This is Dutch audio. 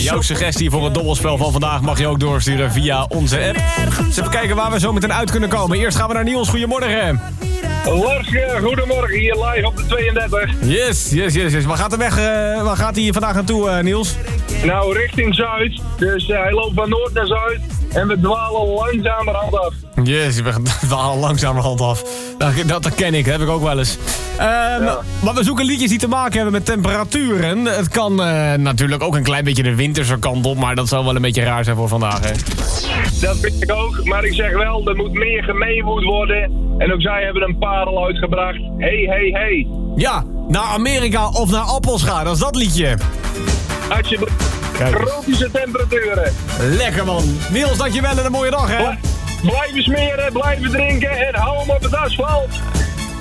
Jouw suggestie voor het dobbelspel van vandaag mag je ook doorsturen via onze app. Dus even kijken waar we zo meteen uit kunnen komen. Eerst gaan we naar Niels. Goedemorgen. Lars, goedemorgen, hier live op de 32. Yes. Waar gaat hij vandaag naartoe, Niels? Nou, richting Zuid. Dus hij loopt van Noord naar Zuid. En we dwalen langzamerhand af. Yes, we dwalen langzamerhand af. Dat ken ik, dat heb ik ook wel eens. Maar we zoeken liedjes die te maken hebben met temperaturen. Het kan natuurlijk ook een klein beetje de winterse kant op, maar dat zou wel een beetje raar zijn voor vandaag, hè? Dat vind ik ook, maar ik zeg wel, er moet meer gemeewoed worden. En ook zij hebben een parel uitgebracht. Hey. Ja, naar Amerika of naar Appelscha, dat is dat liedje. Alsjeblieft. Tropische temperaturen. Lekker, man. Niels, dankjewel en een mooie dag, hè? Blijven smeren, blijven drinken en hou hem op het asfalt.